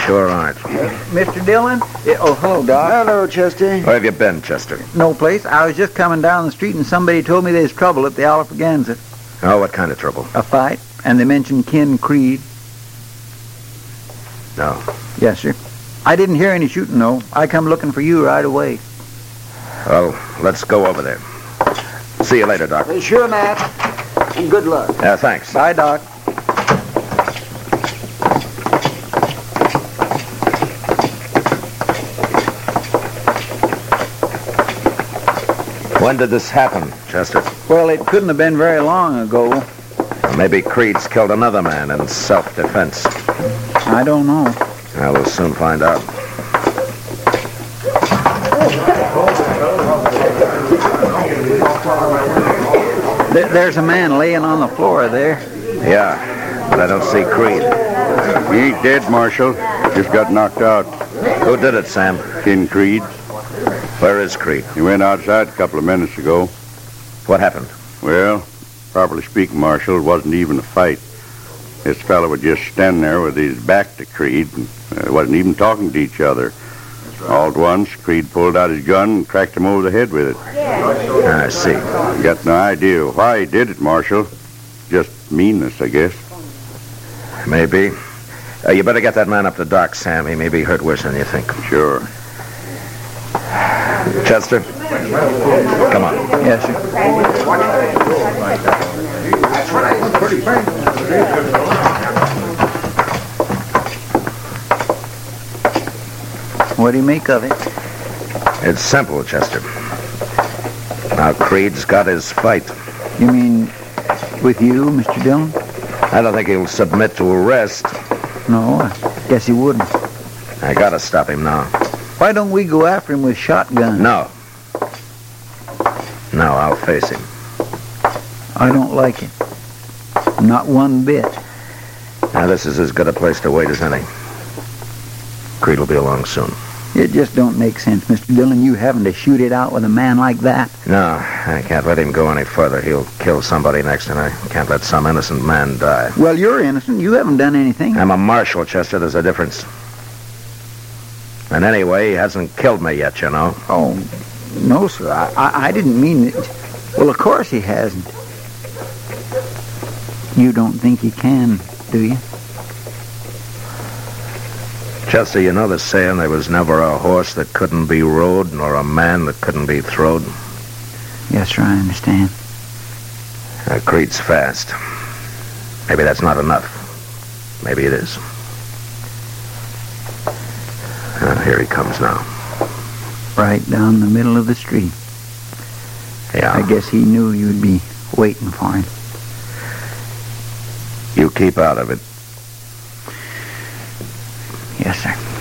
sure aren't. Mr. Dillon? Hello, Doc. Hello, Chester. Where have you been, Chester? No place. I was just coming down the street and somebody told me there's trouble at the Alfraganza. Oh, what kind of trouble? A fight. And they mentioned Ken Creed. No. Yes, sir. I didn't hear any shooting, though. I come looking for you right away. Well, let's go over there. See you later, Doc. Sure, Matt. And good luck. Yeah, thanks. Bye, Doc. When did this happen, Chester? Well, it couldn't have been very long ago. Maybe Creed's killed another man in self-defense. I don't know. Well, we'll soon find out. There's a man laying on the floor there. Yeah, but I don't see Creed. He ain't dead, Marshal. Just got knocked out. Who did it, Sam? Ken Creed. Where is Creed? He went outside a couple of minutes ago. What happened? Well, properly speaking, Marshal, it wasn't even a fight. This fellow was just standing there with his back to Creed and wasn't even talking to each other. All at once, Creed pulled out his gun and cracked him over the head with it. I see. Got no idea why he did it, Marshal. Just meanness, I guess. Maybe. You better get that man up to Doc, Sam. He may be hurt worse than you think. Sure. Chester, come on. Yes, sir. What do you make of it? It's simple, Chester. Now, Creed's got his fight. You mean with you, Mr. Dillon? I don't think he'll submit to arrest. No, I guess he wouldn't. I gotta stop him now. Why don't we go after him with shotguns? No. No, I'll face him. I don't like it. Not one bit. Now, this is as good a place to wait as any. Creed will be along soon. It just don't make sense, Mr. Dillon, you having to shoot it out with a man like that. No, I can't let him go any further. He'll kill somebody next, and I can't let some innocent man die. Well, you're innocent. You haven't done anything. I'm a marshal, Chester. There's a difference. And anyway, he hasn't killed me yet, you know. Oh, no, sir. I didn't mean it. Well, of course he hasn't. You don't think he can, do you? Chester, you know the saying, there was never a horse that couldn't be rode, nor a man that couldn't be throwed? Yes, sir, I understand. Creed's fast. Maybe that's not enough. Maybe it is. Here he comes now. Right down the middle of the street. Yeah. I guess he knew you'd be waiting for him. You keep out of it. Yes, sir.